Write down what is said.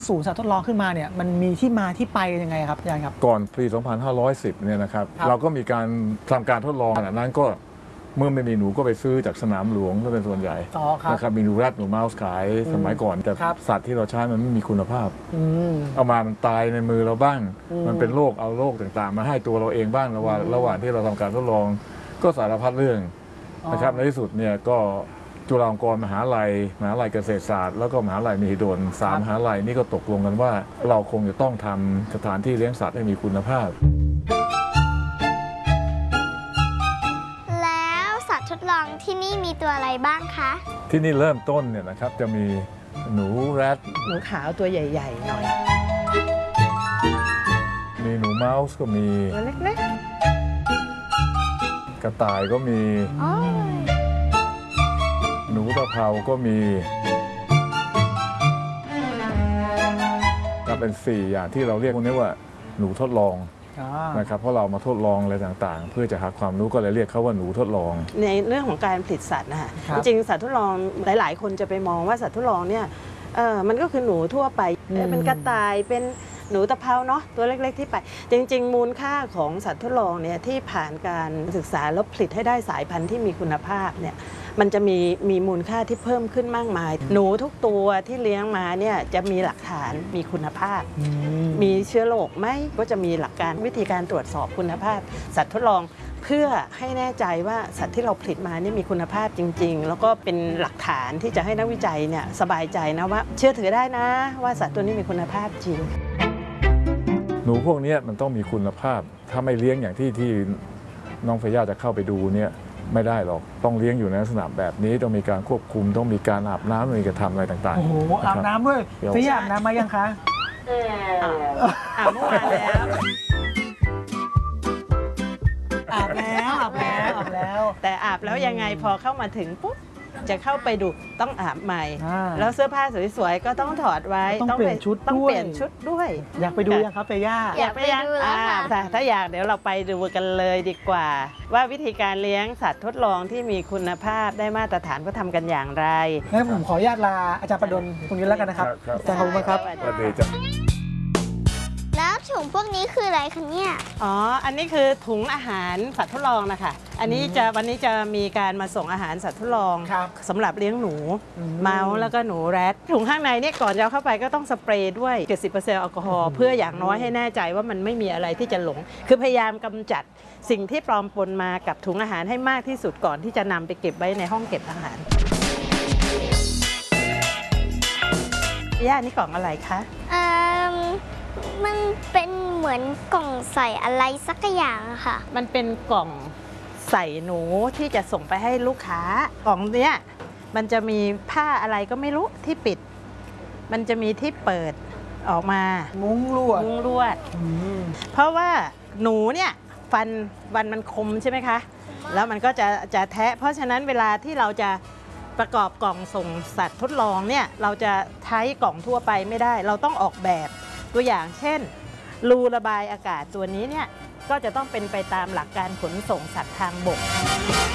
ศูนย์สัตว์ทดลองขึ้นมาเนี่ยมันมีที่มาที่ไปยังไงครับอาจารย์ครับก่อนปี 2510 เนี่ยนะครับเราก็มีการทำการทดลองขณะนั้นก็เมื่อไม่มีหนูก็ไปซื้อจากสนามหลวงก็เป็นส่วนใหญ่นะครับมีหนูแรดหนูเมาส์ขายสมัยก่อนแต่สัตว์ที่เราใช้มันไม่มีคุณภาพเอามามันตายในมือเราบ้างมันเป็นโรคเอาโรคต่างๆมาให้ตัวเราเองบ้างระหว่างที่เราทำการทดลองก็สารพัดเรื่องนะครับในที่สุดเนี่ยก็จุฬาลงกรณ์มหาลัยเกษตรศาสตร์แล้วก็มหาลัยมหิดล3มหาลัยนี่ก็ตกลงกันว่าเราคงจะต้องทำสถานที่เลี้ยงสัตว์ให้มีคุณภาพแล้วสัตว์ทดลองที่นี่มีตัวอะไรบ้างคะที่นี่เริ่มต้นเนี่ยนะครับจะมีหนูแรดหนูขาวตัวใหญ่ๆหน่อยมีหนูเมาส์ก็มีตัวเล็กๆกระต่ายก็มีหนูตะเภาก็มีก็เป็น4อย่างที่เราเรียกพวกนี้ว่าหนูทดลองนะครับเพราะเรามาทดลองอะไรต่างๆเพื่อจะหาความรู้ก็เลยเรียกเขาว่าหนูทดลองในเรื่องของการผลิตสัตว์นะคะจริงสัตว์ทดลองหลายๆคนจะไปมองว่าสัตว์ทดลองเนี่ยมันก็คือหนูทั่วไปเป็นกระต่ายเป็นหนูตะเภาเนาะตัวเล็กๆที่ไปจริงๆมูลค่าของสัตว์ทดลองเนี่ยที่ผ่านการศึกษาแล้วผลิตให้ได้สายพันธุ์ที่มีคุณภาพเนี่ยมันจะมีมูลค่าที่เพิ่มขึ้นมากมายหนูทุกตัวที่เลี้ยงมาเนี่ยจะมีหลักฐานมีคุณภาพมีเชื้อโรคไหมก็จะมีหลักการวิธีการตรวจสอบคุณภาพสัตว์ทดลองเพื่อให้แน่ใจว่าสัตว์ที่เราผลิตมาเนี่ยมีคุณภาพจริงๆแล้วก็เป็นหลักฐานที่จะให้นักวิจัยเนี่ยสบายใจนะว่าเชื่อถือได้นะว่าสัตว์ตัวนี้มีคุณภาพจริงหนูพวกนี้มันต้องมีคุณภาพถ้าไม่เลี้ยงอย่างที่น้องเฟย่าจะเข้าไปดูเนี่ยไม่ได้หรอกต้องเลี้ยงอยู่ในลักษณะแบบนี้ต้องมีการควบคุมต้องมีการอาบน้ำต้องมีการทำอะไรต่างๆโอ้โหอาบน้ำด้วยเฟย่าอาบน้ำมายังคะอาบเมื่อวานแล้วอาบแล้วแต่อาบแล้วยังไงพอเข้ามาถึงปุ๊บจะเข้าไปดูต้องอาบใหม่แล้วเสื้อผ้าสวยๆก็ต้องถอดไว้ต้องเปลี่ยนชุดด้วยอยากไปดูยังครับเฟย่าอยากไปดูแล้วค่ะถ้าอยากเดี๋ยวเราไปดูกันเลยดีกว่าว่าวิธีการเลี้ยงสัตว์ทดลองที่มีคุณภาพได้มาตรฐานก็ทำกันอย่างไรงั้นผมขออนุญาตลาอาจารย์ประดลตรงนี้แล้วกันนะครับอาจารย์ขอบคุณครับสวัสดีจ้ะแล้วถุงพวกนี้คืออะไรคะเนี่ยอันนี้คือถุงอาหารสัตว์ทดลองนะคะวันนี้จะมีการมาส่งอาหารสัตว์ทดลองสำหรับเลี้ยงหนูเมาส์แล้วก็หนูแรดถุงข้างในเนี่ยก่อนจะเข้าไปก็ต้องสเปรย์ด้วย 70% แอลกอฮอล์เพื่ออย่างน้อยให้แน่ใจว่ามันไม่มีอะไรที่จะหลงคือพยายามกำจัดสิ่งที่ปลอมปนมากับถุงอาหารให้มากที่สุดก่อนที่จะนำไปเก็บไว้ในห้องเก็บอาหารย่านี่กล่องอะไรคะมันเป็นเหมือนกล่องใส่อะไรสักอย่างค่ะมันเป็นกล่องใส่หนูที่จะส่งไปให้ลูกค้ากล่องเนี้ยมันจะมีผ้าอะไรก็ไม่รู้ที่ปิดมันจะมีที่เปิดออกมามุ้งลวดเพราะว่าหนูเนี่ยฟันมันคมใช่ไหมคะแล้วมันก็จะแทะเพราะฉะนั้นเวลาที่เราจะประกอบกล่องส่งสัตว์ทดลองเนี่ยเราจะใช้กล่องทั่วไปไม่ได้เราต้องออกแบบตัวอย่างเช่นรูระบายอากาศตัวนี้เนี่ยก็จะต้องเป็นไปตามหลักการขนส่งสัตว์ทางบก